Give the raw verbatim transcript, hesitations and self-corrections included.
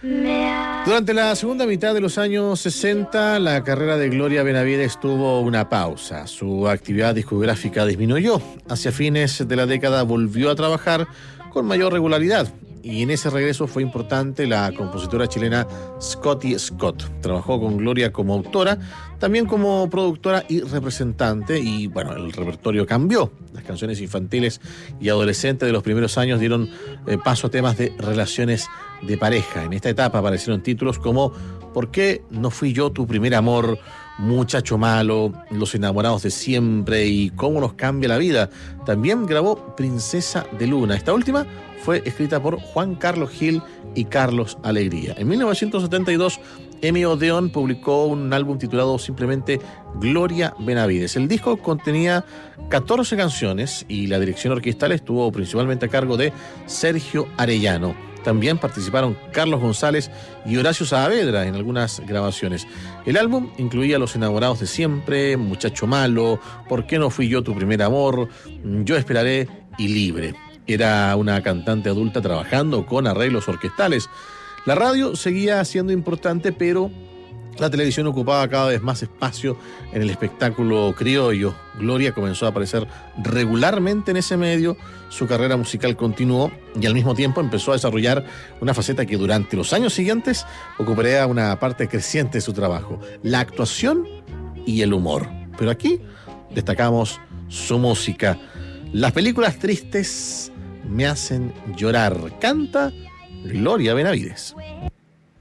Durante la segunda mitad de los años sesenta, la carrera de Gloria Benavides tuvo una pausa. Su actividad discográfica disminuyó. Hacia fines de la década volvió a trabajar con mayor regularidad. Y en ese regreso fue importante la compositora chilena Scotty Scott. Trabajó con Gloria como autora, también como productora y representante, y bueno, el repertorio cambió. Las canciones infantiles y adolescentes de los primeros años dieron eh, paso a temas de relaciones de pareja. En esta etapa aparecieron títulos como ¿Por qué no fui yo tu primer amor?, Muchacho malo, Los enamorados de siempre y Cómo nos cambia la vida. También grabó Princesa de Luna. Esta última fue escrita por Juan Carlos Gil y Carlos Alegría. En mil novecientos setenta y dos, Emi Odeón publicó un álbum titulado simplemente Gloria Benavides. El disco contenía catorce canciones y la dirección orquestal estuvo principalmente a cargo de Sergio Arellano. También participaron Carlos González y Horacio Saavedra en algunas grabaciones. El álbum incluía Los enamorados de siempre, Muchacho malo, ¿Por qué no fui yo tu primer amor?, Yo esperaré y Libre. Era una cantante adulta trabajando con arreglos orquestales. La radio seguía siendo importante, pero la televisión ocupaba cada vez más espacio en el espectáculo criollo. Gloria comenzó a aparecer regularmente en ese medio, su carrera musical continuó y al mismo tiempo empezó a desarrollar una faceta que durante los años siguientes ocuparía una parte creciente de su trabajo: la actuación y el humor. Pero aquí destacamos su música. Las películas tristes me hacen llorar. Canta Gloria Benavides.